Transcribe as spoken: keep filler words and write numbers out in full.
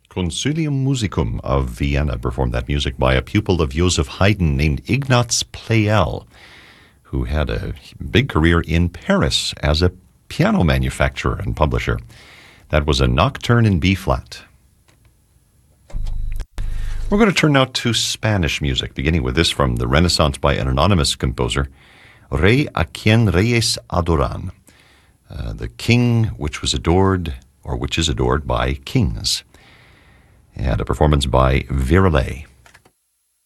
Consilium Musicum of Vienna performed that music by a pupil of Joseph Haydn named Ignaz Pleyel, who had a big career in Paris as a piano manufacturer and publisher. That was a Nocturne in B-flat. We're going to turn now to Spanish music, beginning with this from the Renaissance by an anonymous composer, Rey a quien reyes adoran, uh, the king which was adored, or which is adored by kings. And a performance by Virelai.